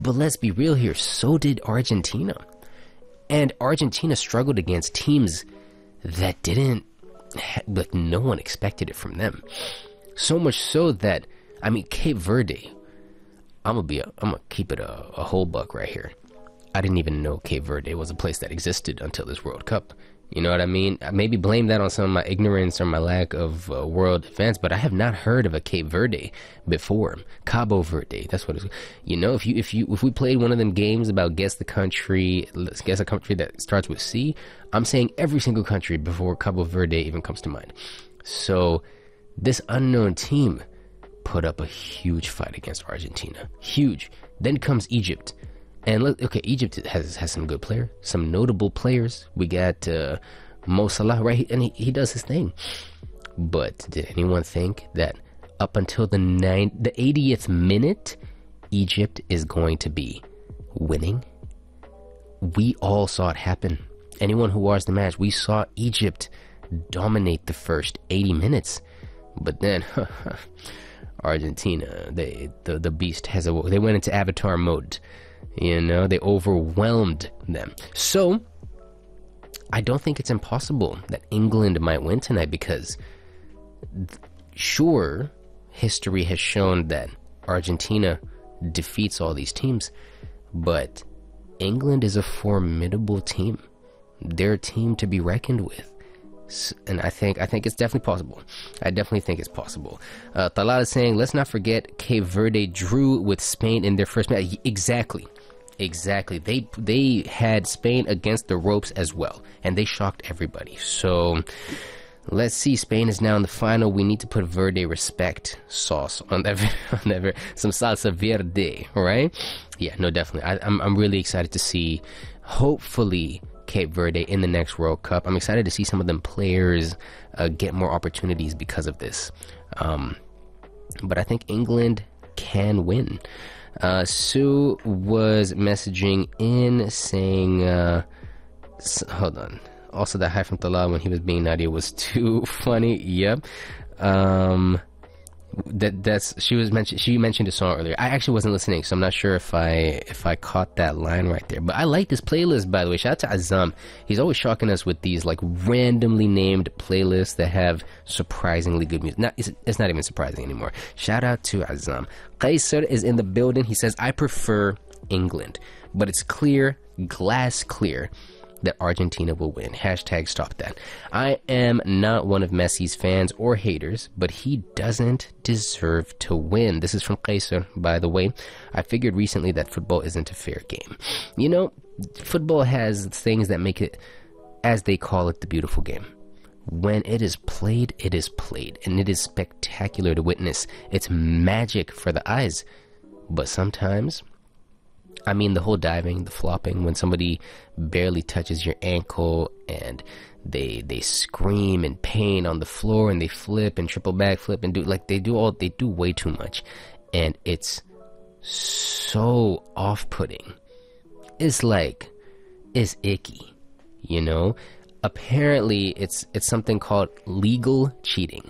But let's be real here, so did Argentina. And Argentina struggled against teams that didn't, like, no one expected it from them. So much so that, I mean, Cape Verde, I'm gonna keep it a whole buck right here. I didn't even know Cape Verde was a place that existed until this World Cup. You know what I mean? I maybe blame that on some of my ignorance or my lack of world events, but I have not heard of a Cape Verde before. Cabo Verde, that's what it's. You know, if we played one of them games about guess a country that starts with C, I'm saying every single country before Cabo Verde even comes to mind. So this unknown team put up a huge fight against Argentina. Huge. Then comes Egypt. And look, okay, Egypt has some good players, some notable players. We got Mo Salah, right? And he does his thing. But did anyone think that up until the 80th minute, Egypt is going to be winning? We all saw it happen. Anyone who watched the match, we saw Egypt dominate the first 80 minutes. But then, Argentina, the beast they went into Avatar mode. You know, they overwhelmed them. So, I don't think it's impossible that England might win tonight because, sure, history has shown that Argentina defeats all these teams, but England is a formidable team. They're a team to be reckoned with. And I think it's definitely possible. I definitely think it's possible. Talal is saying, let's not forget Cape Verde drew with Spain in their first match. Exactly. They had Spain against the ropes as well, and they shocked everybody. So let's see. Spain is now in the final. We need to put Verde respect sauce on that. Some salsa verde, right? Yeah, no, definitely. I'm really excited to see, hopefully, Cape Verde in the next World Cup. I'm excited to see some of them players get more opportunities because of this. But I think England can win. Sue was messaging in saying, hold on. Also, that hi from Talal when he was being naughty was too funny. Yep. She mentioned a song earlier. I actually wasn't listening, so I'm not sure if I caught that line right there. But I like this playlist, by the way. Shout out to Azam. He's always shocking us with these like randomly named playlists that have surprisingly good music. It's not even surprising anymore. Shout out to Azam. Qaiser is in the building. He says, I prefer England, but it's clear, glass clear, that Argentina will win. Hashtag stop that. I am not one of Messi's fans or haters, but he doesn't deserve to win. This is from Qaiser, by the way. I figured recently that football isn't a fair game. You know, football has things that make it, as they call it, the beautiful game. When it is played, and it is spectacular to witness. It's magic for the eyes. But sometimes, I mean, the whole diving, the flopping, when somebody barely touches your ankle and they scream in pain on the floor and they flip and triple backflip and they do way too much, and it's so off-putting. It's icky, you know. Apparently, it's something called legal cheating,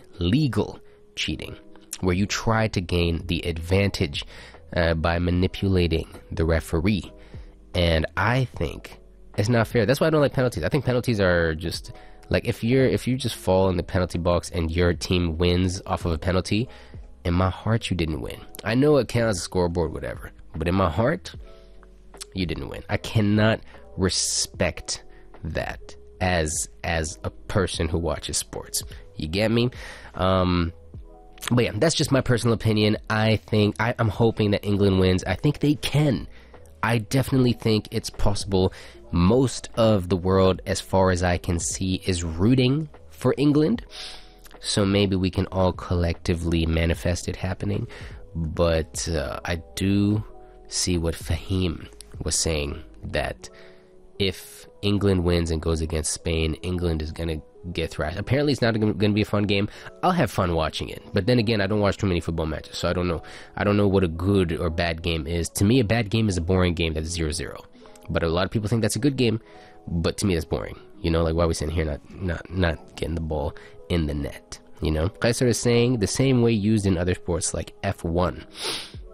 where you try to gain the advantage by manipulating the referee. And I think it's not fair. That's why I don't like penalties. I think penalties are just like, if you just fall in the penalty box and your team wins off of a penalty, in my heart you didn't win. I know it counts as a scoreboard, whatever, but in my heart you didn't win. I cannot respect that as a person who watches sports. You get me? But yeah, that's just my personal opinion. I'm hoping that England wins. I think they can. I definitely think it's possible. Most of the world, as far as I can see, is rooting for England. So maybe we can all collectively manifest it happening. But I do see what Fahim was saying, that if England wins and goes against Spain, England is going to get thrashed. Apparently it's not going to be a fun game. I'll have fun watching it, but then again, I don't watch too many football matches, so I don't know what a good or bad game is. To me, a bad game is a boring game that's 0-0, but a lot of people think that's a good game, but to me that's boring. You know, like, why are we sitting here not getting the ball in the net? You know, Kaiser is saying the same way used in other sports like F1.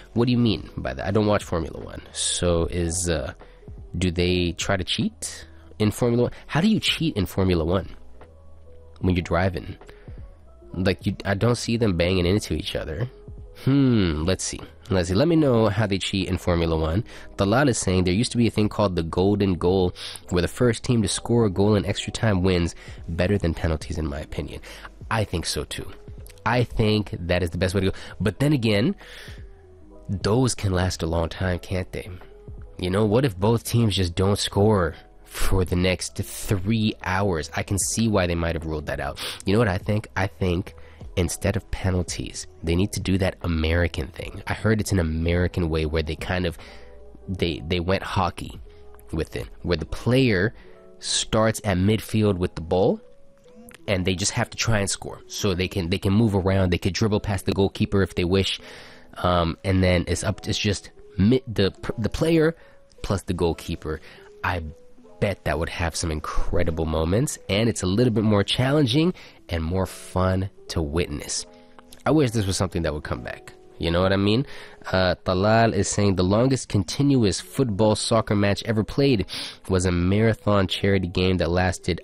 What do you mean by that? I don't watch Formula One. So do they try to cheat in Formula One? How do you cheat in Formula One when you're driving? Like, I don't see them banging into each other. Let's see. Let me know how they cheat in Formula One. Talal is saying there used to be a thing called the golden goal, where the first team to score a goal in extra time wins. Better than penalties, in my opinion. I think so too. I think that is the best way to go. But then again, those can last a long time, can't they? You know, what if both teams just don't score for the next 3 hours? I can see why they might have ruled that out. You know what I think? I think instead of penalties, they need to do that American thing. I heard it's an American way where they kind of they went hockey with it, where the player starts at midfield with the ball and they just have to try and score. So they can move around, they could dribble past the goalkeeper if they wish, and then it's just the player plus the goalkeeper. I bet that would have some incredible moments, and it's a little bit more challenging and more fun to witness. I wish this was something that would come back. You know what I mean? Talal is saying the longest continuous football soccer match ever played was a marathon charity game that lasted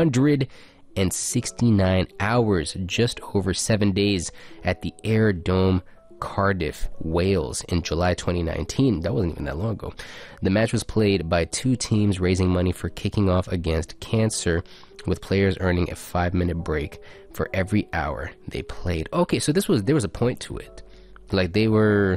169 hours, just over 7 days, at the Air Dome, Cardiff, Wales, in July 2019. That wasn't even that long ago. The match was played by two teams raising money for kicking off against cancer, with players earning a 5-minute break for every hour they played. Okay, so there was a point to it. Like, they were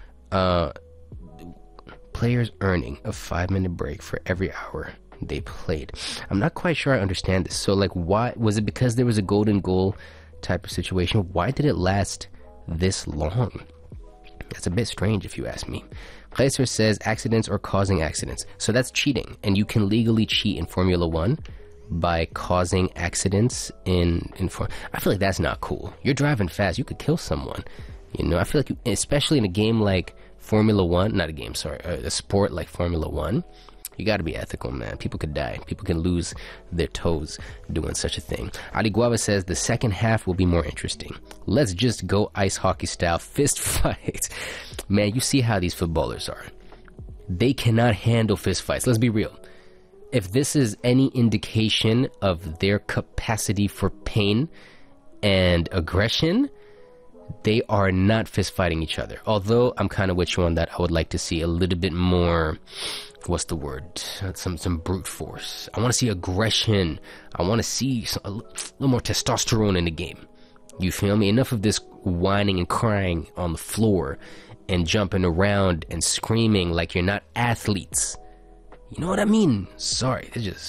players earning a 5-minute break for every hour they played. I'm not quite sure I understand this. So, like, why was it? Because there was a golden goal type of situation? Why did it last this long? That's a bit strange, if you ask me. Kaiser says accidents or causing accidents. So that's cheating, and you can legally cheat in Formula One by causing accidents in I feel like that's not cool. You're driving fast, you could kill someone. You know, I feel like especially in a game like Formula One, not a game, sorry, a sport like Formula One, you got to be ethical, man. People could die. People can lose their toes doing such a thing. Ali Guava says the second half will be more interesting. Let's just go ice hockey style fist fight. Man, you see how these footballers are. They cannot handle fist fights. Let's be real. If this is any indication of their capacity for pain and aggression, they are not fist fighting each other. Although I'm kind of with you on that. I would like to see a little bit more, what's the word? Some brute force. I want to see aggression. I want to see a little more testosterone in the game. You feel me? Enough of this whining and crying on the floor and jumping around and screaming like you're not athletes. You know what I mean? Sorry,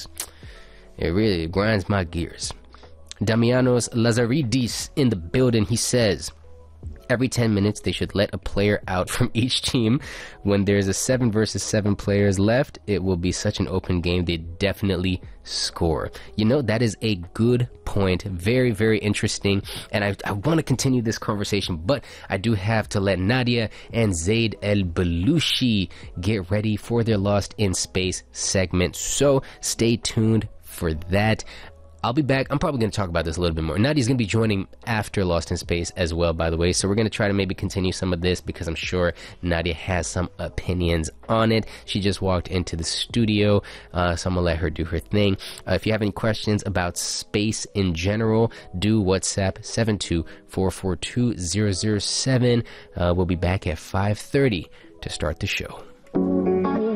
it really grinds my gears. Damianos Lazaridis in the building. He says every 10 minutes they should let a player out from each team. When there's a 7 versus 7 players left, it will be such an open game. They definitely score. You know, that is a good point. Very, very interesting. And I want to continue this conversation, but I do have to let Nadia and Zaid El Belushi get ready for their Lost in Space segment. So stay tuned for that. I'll be back. I'm probably going to talk about this a little bit more. Nadia's going to be joining after Lost in Space as well, by the way. So we're going to try to maybe continue some of this because I'm sure Nadia has some opinions on it. She just walked into the studio, so I'm going to let her do her thing. If you have any questions about space in general, do WhatsApp 72442-007. We'll be back at 5:30 to start the show.